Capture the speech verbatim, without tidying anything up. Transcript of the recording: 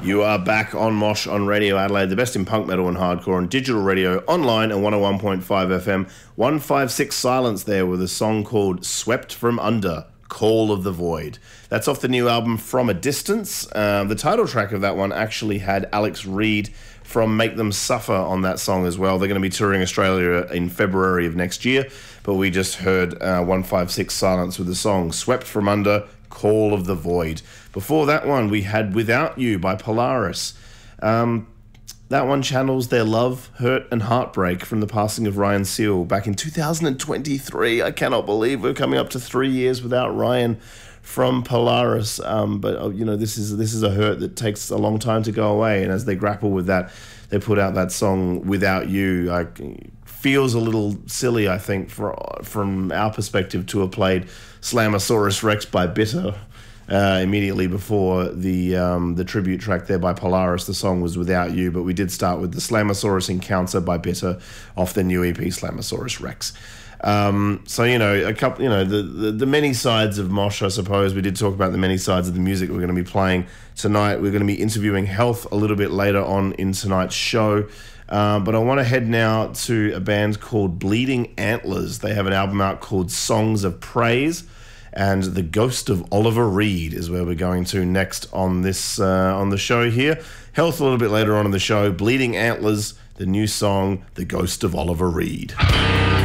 You are back on Mosh on Radio Adelaide, the best in punk, metal and hardcore on digital radio, online and one oh one point five F M. one five six Silence there with a song called Swept From Under, Call of the Void. That's off the new album From a Distance. Uh, the title track of that one actually had Alex Reid from Make Them Suffer on that song as well. They're going to be touring Australia in February of next year, but we just heard uh, one five six Silence with the song Swept From Under, Call of the Void. Before that one, we had Without You by Polaris. Um, that one channels their love, hurt and heartbreak from the passing of Ryan Seal back in two thousand twenty-three. I cannot believe we're coming up to three years without Ryan from Polaris. Um, but, you know, this is this is a hurt that takes a long time to go away. And as they grapple with that, they put out that song Without You. Like, feels a little silly, I think, for, from our perspective, to have played Slammosaurus Rex by Bitter uh, immediately before the um, the tribute track there by Polaris. The song was Without You, but we did start with the Slammosaurus Encounter by Bitter off the new E P Slammosaurus Rex. Um, so, you know, a couple, you know, the, the, the many sides of Mosh, I suppose. We did talk about the many sides of the music we're going to be playing tonight. We're going to be interviewing Health a little bit later on in tonight's show. Uh, but I want to head now to a band called Bleeding Antlers. They have an album out called Songs of Praise, and The Ghost of Oliver Reed is where we're going to next on this uh, on the show here. Health a little bit later on in the show. Bleeding Antlers, the new song, The Ghost of Oliver Reed.